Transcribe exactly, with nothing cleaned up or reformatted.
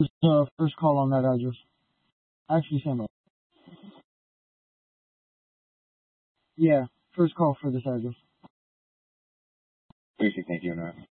Uh, first call on that address. Actually, send it. Yeah, first call for this address. Appreciate, thank you, Nora.